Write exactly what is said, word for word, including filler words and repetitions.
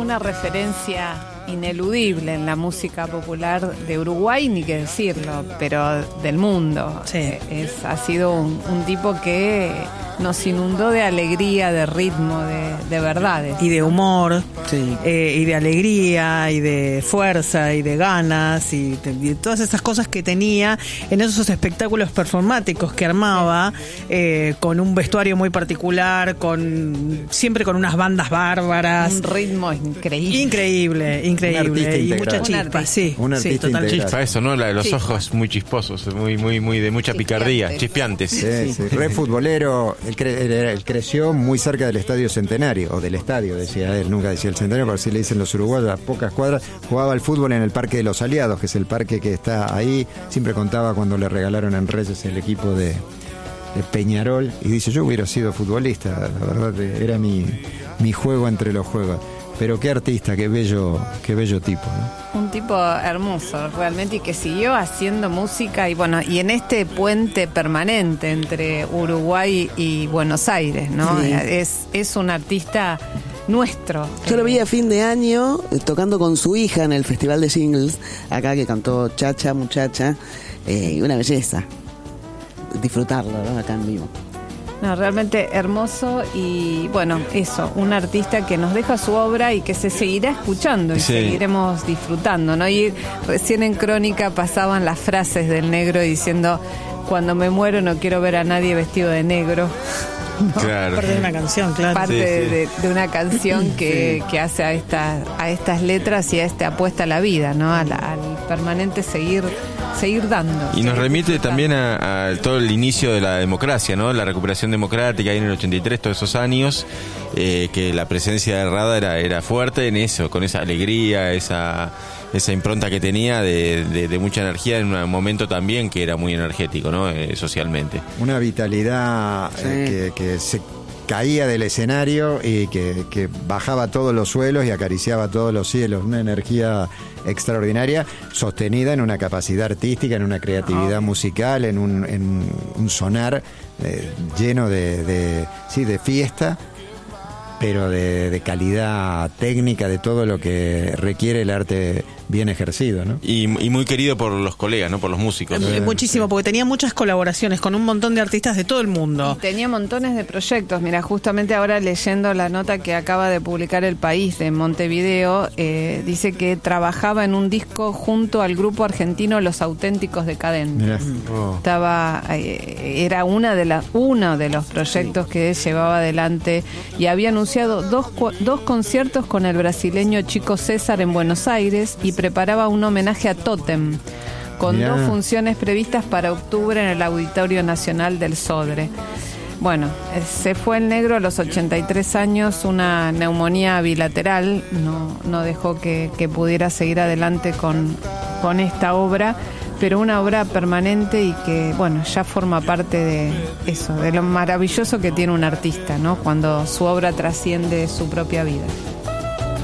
una referencia ineludible en la música popular de Uruguay, ni que decirlo, pero del mundo. Sí. Es, ha sido un, un tipo que nos inundó de alegría, de ritmo, de, de verdades. Y de humor, Sí. eh, y de alegría, y de fuerza, y de ganas, y de, y de todas esas cosas que tenía en esos espectáculos performáticos que armaba, eh, con un vestuario muy particular, con siempre con unas bandas bárbaras. Un ritmo increíble. Increíble, Un increíble. artista Y integral. mucha Un chispa, artista. sí. Un sí, artista totalmente. integral. Chispa, eso, ¿no? La de los Sí. ojos muy chisposos, muy, muy, muy de mucha picardía, chispeantes. Sí, sí, re futbolero. Él, cre- él era- él creció muy cerca del Estadio Centenario, o del estadio, decía él, nunca decía el Centenario, pero así le dicen los uruguayos, a pocas cuadras. Jugaba al fútbol en el Parque de los Aliados, que es el parque que está ahí. Siempre contaba cuando le regalaron en Reyes el equipo de, de Peñarol. Y dice, yo hubiera sido futbolista, la verdad, que era mi, mi juego entre los juegos. Pero qué artista, qué bello, qué bello tipo, ¿no? Un tipo hermoso realmente, y que siguió haciendo música y bueno, y en este puente permanente entre Uruguay y Buenos Aires, ¿no? Sí. Es, es un artista nuestro. Yo lo vi a fin de año eh, tocando con su hija en el Festival de Singles, acá que cantó Chacha, Muchacha, eh, y una belleza. Disfrutarlo, ¿no? Acá en vivo. No, realmente hermoso y bueno, eso, un artista que nos deja su obra y que se seguirá escuchando y Sí. seguiremos disfrutando, ¿no? Y recién en Crónica pasaban las frases del negro diciendo, cuando me muero no quiero ver a nadie vestido de negro. Claro. Parte de una canción, claro. Parte Sí, sí. De, de una canción que, que hace a estas a estas letras y a esta apuesta a la vida, ¿no? A la- al permanente seguir seguir dando. Y nos seguir remite disfrutando. también a, a todo el inicio de la democracia, ¿no? La recuperación democrática ahí en el ochenta y tres, todos esos años, eh, que la presencia de Rada era, era fuerte en eso, con esa alegría, esa esa impronta que tenía de, de, de mucha energía en un momento también que era muy energético, ¿no? Eh, socialmente. Una vitalidad eh, que, que se caía del escenario y que, que bajaba todos los suelos y acariciaba todos los cielos. Una energía extraordinaria, sostenida en una capacidad artística, en una creatividad musical, en un, en un sonar eh, lleno de, de, sí, de fiesta, pero de, de calidad técnica, de todo lo que requiere el arte bien ejercido, ¿no? Y, y muy querido por los colegas, ¿no? Por los músicos. Eh, Muchísimo, porque tenía muchas colaboraciones con un montón de artistas de todo el mundo. Y tenía montones de proyectos. Mira, justamente ahora leyendo la nota que acaba de publicar El País de Montevideo, eh, dice que trabajaba en un disco junto al grupo argentino Los Auténticos Decadentes. Mirá. Oh. Estaba, eh, era una de las uno de los proyectos que llevaba adelante y había anunciado dos, cu- dos conciertos con el brasileño Chico César en Buenos Aires y preparaba un homenaje a Totem con Mirá. dos funciones previstas para octubre en el Auditorio Nacional del Sodre. Bueno, eh, se fue el negro a los ochenta y tres años, una neumonía bilateral, no, no dejó que, que pudiera seguir adelante con, con esta obra, pero una obra permanente y que, bueno, ya forma parte de eso, de lo maravilloso que tiene un artista, ¿no? Cuando su obra trasciende su propia vida.